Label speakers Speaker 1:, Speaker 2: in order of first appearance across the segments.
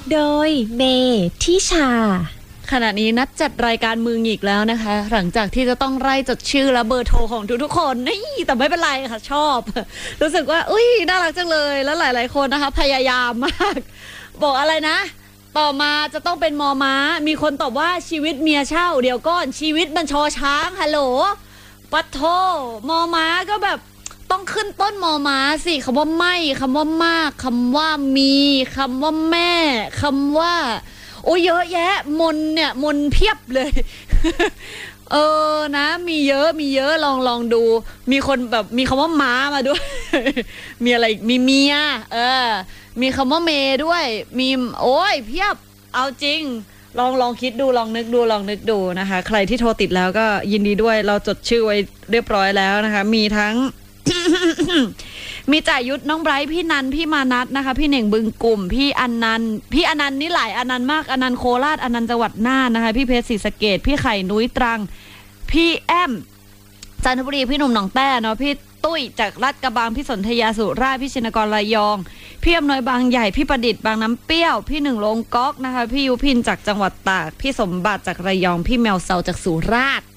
Speaker 1: โดยเมทิชา
Speaker 2: ขณะนี้นัดจัดรายการมือหงิกแล้วนะคะหลังจากที่จะต้องไล่จดชื่อและเบอร์โทรของทุกๆคนนี่แต่ไม่เป็นไรค่ะชอบรู้สึกว่าอุ้ยน่ารักจังเลยแล้วหลายๆคนนะคะพยายามมากบอกอะไรนะต่อมาจะต้องเป็นมอม้ามีคนตอบว่าชีวิตเมียเช่าเดี๋ยวก่อนชีวิตมันชอช้างฮัลโหลปัทโทมอม้าก็แบบต้องขึ้นต้นมอม้าสิคำว่าไม่คำว่ามากคำว่ามีคำว่าแม่คำว่าโอ้เยอะแยะเนี่ยมนเพียบเลยนะมีเยอะลองดูมีคนแบบมีคำว่าม้ามาด้วย มีอะไรอีกมีเมียมีคำว่าเมด้วยมีโอ้ยเพียบเอาจริงลองคิดดูลองนึกดูนะคะใครที่โทรติดแล้วก็ยินดีด้วยเราจดชื่อไว้เรียบร้อยแล้วนะคะมีทั้ง มีจ่ายยุทธน้องไบรท์พี่นันพี่มานัทนะคะพี่เหน่งบึงกลุ่มพี่อนันต์นี่หลายอนันต์มากอนันต์โคราชอนันต์จังหวัดน่านนะคะพี่เพชรศรีสะเกษพี่ไข่นุ้ยตรังพี่แอมจันทบุรีพี่หนุ่มหนองแต้เนาะพี่ตุ้ยจากลาดกระบังพี่สนธยาสุราษฎร์พี่ชินกรระยองพี่อำนวยบางใหญ่พี่ประดิษฐ์บางน้ำเปรี้ยวพี่หนึ่งลงก๊อกนะคะพี่ยุพินจากจังหวัดตากพี่สมบัติจากระยองพี่แมวเซาจากสุราษฎร์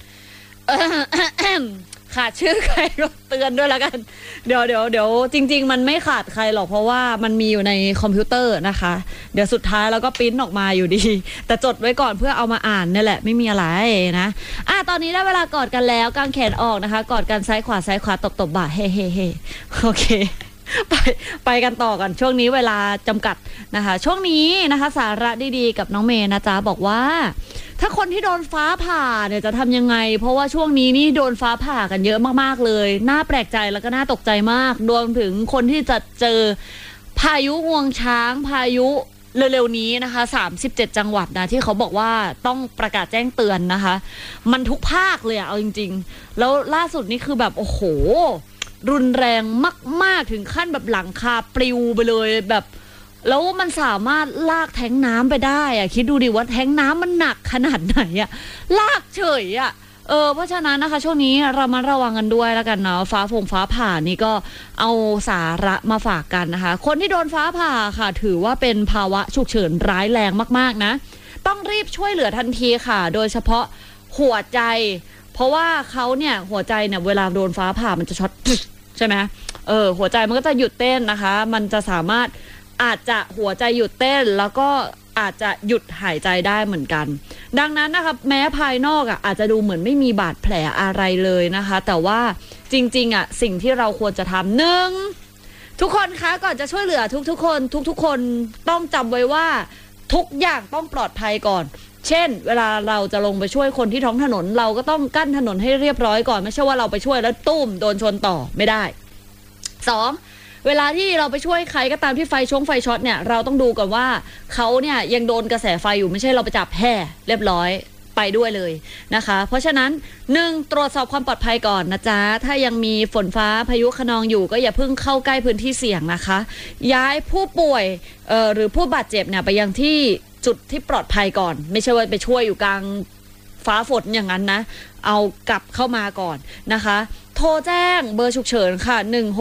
Speaker 2: ขาดชื่อใครก็เตือนด้วยแล้วกันเดี๋ยวจริงๆมันไม่ขาดใครหรอกเพราะว่ามันมีอยู่ในคอมพิวเตอร์นะคะเดี๋ยวสุดท้ายเราก็ปริ้นออกมาอยู่ดีแต่จดไว้ก่อนเพื่อเอามาอ่านนี่แหละไม่มีอะไรนะตอนนี้ได้เวลากอดกันแล้วกางแขนออกนะคะกอดกันซ้ายขวาตบบ่าเฮ้โอเคไปกันต่อกันช่วงนี้เวลาจำกัดนะคะช่วงนี้นะคะสาระดีๆกับน้องเมย์นะจ๊ะบอกว่าถ้าคนที่โดนฟ้าผ่าเนี่ยจะทำยังไงเพราะว่าช่วงนี้นี่โดนฟ้าผ่ากันเยอะมากๆเลยน่าแปลกใจแล้วก็น่าตกใจมากรวมถึงคนที่จะเจอพายุงวงช้างพายุเร็วๆนี้นะคะ37จังหวัดนะที่เขาบอกว่าต้องประกาศแจ้งเตือนนะคะมันทุกภาคเลยอะเอาจริงๆแล้วล่าสุดนี่คือแบบโอ้โหรุนแรงมากๆถึงขั้นแบบหลังคาปลิวไปเลยแบบแล้วมันสามารถลากแท้งน้ำไปได้อะคิดดูดิว่าแท้งน้ำมันหนักขนาดไหนอะลากเฉยอะเพราะฉะนั้นนะคะช่วงนี้เรามาระวังกันด้วยแล้วกันเนาะฟ้าผ่านี่ก็เอาสาระมาฝากกันนะคะคนที่โดนฟ้าผ่าค่ะถือว่าเป็นภาวะฉุกเฉินร้ายแรงมากๆนะต้องรีบช่วยเหลือทันทีค่ะโดยเฉพาะหัวใจเพราะว่าเขาเนี่ยหัวใจเนี่ยเวลาโดนฟ้าผ่ามันจะช็อตใช่ไหมหัวใจมันก็จะหยุดเต้นนะคะมันจะสามารถอาจจะหัวใจหยุดเต้นแล้วก็อาจจะหยุดหายใจได้เหมือนกันดังนั้นนะคะแม้ภายนอกอาจจะดูเหมือนไม่มีบาดแผลอะไรเลยนะคะแต่ว่าจริงๆสิ่งที่เราควรจะทำหนึ่งทุกคนคะก่อนจะช่วยเหลือทุกคนต้องจำไว้ว่าทุกอย่างต้องปลอดภัยก่อนเช่นเวลาเราจะลงไปช่วยคนที่ท้องถนนเราก็ต้องกั้นถนนให้เรียบร้อยก่อนไม่ใช่ว่าเราไปช่วยแล้วตุ้มโดนชนต่อไม่ได้2เวลาที่เราไปช่วยใครก็ตามที่ไฟช็อตเนี่ยเราต้องดูก่อนว่าเขาเนี่ยยังโดนกระแสไฟอยู่ไม่ใช่เราไปจับแห่เรียบร้อยไปด้วยเลยนะคะเพราะฉะนั้น1ตรวจสอบความปลอดภัยก่อนนะจ๊ะถ้ายังมีฝนฟ้าพายุคะนองอยู่ก็อย่าเพิ่งเข้าใกล้พื้นที่เสี่ยงนะคะย้ายผู้ป่วยหรือผู้บาดเจ็บเนี่ยไปยังที่จุดที่ปลอดภัยก่อนไม่ใช่ว่าไปช่วยอยู่กลางฟ้าฝนอย่างนั้นนะเอากลับเข้ามาก่อนนะคะโทรแจ้งเบอร์ฉุกเฉินค่ะ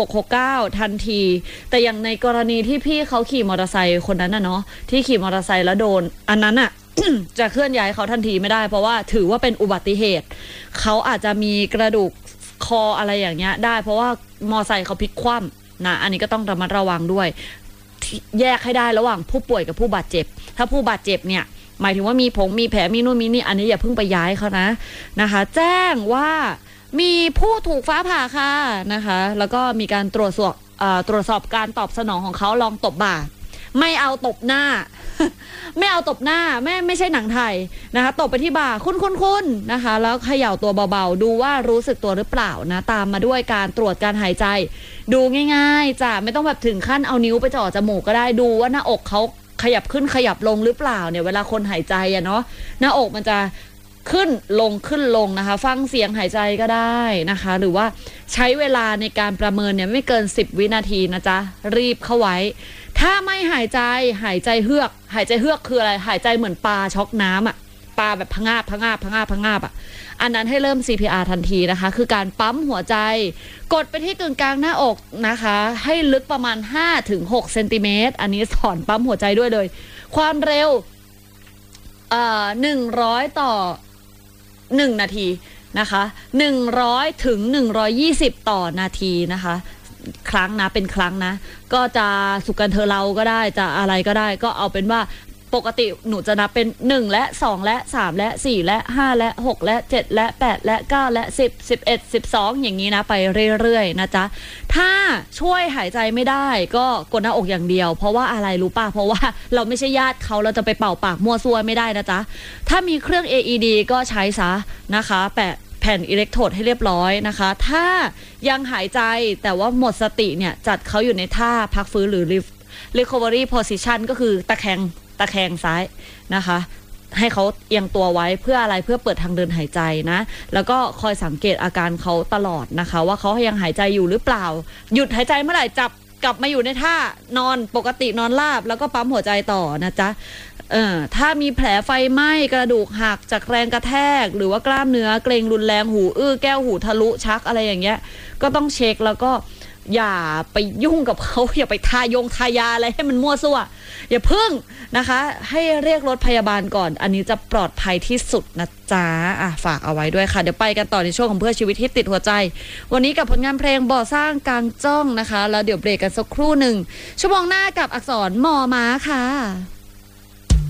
Speaker 2: 1669ทันทีแต่อย่างในกรณีที่พี่เขาขี่มอเตอร์ไซค์คนนั้นน่ะเนาะที่ขี่มอเตอร์ไซค์แล้วโดนอันนั้นอ่ะ จะเคลื่อนย้ายเขาทันทีไม่ได้เพราะว่าถือว่าเป็นอุบัติเหตุเขาอาจจะมีกระดูกคออะไรอย่างเงี้ยได้เพราะว่ามอเตอร์ไซค์เขาพลิกคว่ำนะอันนี้ก็ต้องระมัดระวังด้วยแยกให้ได้ระหว่างผู้ป่วยกับผู้บาดเจ็บถ้าผู้บาดเจ็บเนี่ยหมายถึงว่ามีแผลมีนู่นมีนี่อันนี้อย่าเพิ่งไปย้ายเขานะคะแจ้งว่ามีผู้ถูกฟ้าผ่าค่ะนะคะแล้วก็มีการตรวจสอบการตอบสนองของเขาลองตบบ่าไม่เอาตบหน้า ไม่เอาตบหน้าไม่ใช่หนังไทยนะคะตบไปที่บ่าคุณนะคะแล้วเขย่าตัวเบาๆดูว่ารู้สึกตัวหรือเปล่านะตามมาด้วยการตรวจการหายใจดูง่ายๆจ้ะไม่ต้องแบบถึงขั้นเอานิ้วไปจ่อจมูกก็ได้ดูว่าหน้าอกเขาขยับขึ้นขยับลงหรือเปล่าเนี่ยเวลาคนหายใจเนาะหน้าอกมันจะขึ้นลงนะคะฟังเสียงหายใจก็ได้นะคะหรือว่าใช้เวลาในการประเมินเนี่ยไม่เกิน10วินาทีนะจ๊ะรีบเข้าไว้ถ้าไม่หายใจเฮือกคืออะไรหายใจเหมือนปลาช็อกน้ำปตาแบบพะงาบอ่ะอันนั้นให้เริ่ม CPR ทันทีนะคะคือการปั๊มหัวใจกดไปที่กึ่งกลางหน้าอกนะคะให้ลึกประมาณ 5-6 เซนติเมตรอันนี้สอนปั๊มหัวใจด้วยเลยความเร็ว100 ต่อ 1 นาทีนะคะ100 ถึง 120 ต่อนาทีนะคะครั้งนะเป็นครั้งนะก็จะสุกันเธอเราก็ได้จะอะไรก็ได้ก็เอาเป็นว่าปกติหนูจะนับเป็น1และ2และ3และ4และ5และ6และ7และ8และ9และ10 11 12อย่างนี้นะไปเรื่อยๆนะจ๊ะถ้าช่วยหายใจไม่ได้ก็กดหน้าอกอย่างเดียวเพราะว่าอะไรรู้ป่ะเพราะว่าเราไม่ใช่ญาติเขาเราจะไปเป่าปากมั่วซั่วไม่ได้นะจ๊ะถ้ามีเครื่อง AED ก็ใช้ซะนะคะแผ่นอิเล็กโทรดให้เรียบร้อยนะคะถ้ายังหายใจแต่ว่าหมดสติเนี่ยจัดเขาอยู่ในท่าพักฟื้นหรือ recovery position ก็คือตะแคงซ้ายนะคะให้เขาเอียงตัวไว้เพื่ออะไรเพื่อเปิดทางเดินหายใจนะแล้วก็คอยสังเกตอาการเขาตลอดนะคะว่าเขายังหายใจอยู่หรือเปล่าหยุดหายใจเมื่อไหร่จับกลับมาอยู่ในท่านอนปกตินอนราบแล้วก็ปั๊มหัวใจต่อนะจ๊ะถ้ามีแผลไฟไหม้กระดูกหักจากแรงกระแทกหรือว่ากล้ามเนื้อเกร็งรุนแรงหูอื้อแก้วหูทะลุชักอะไรอย่างเงี้ยก็ต้องเช็คแล้วก็อย่าไปยุ่งกับเขาอย่าไปทายาอะไรให้มันมั่วซั่วอย่าพึ่งนะคะให้เรียกรถพยาบาลก่อนอันนี้จะปลอดภัยที่สุดนะจ๊ะฝากเอาไว้ด้วยค่ะเดี๋ยวไปกันต่อในช่วงของเพื่อชีวิตที่ติดหัวใจวันนี้กับผลงานเพลงบ่อสร้างกลางจ้องนะคะแล้วเดี๋ยวเบรกกันสักครู่หนึ่งชั่วโมงหน้ากับอักษรมอม้าค่ะ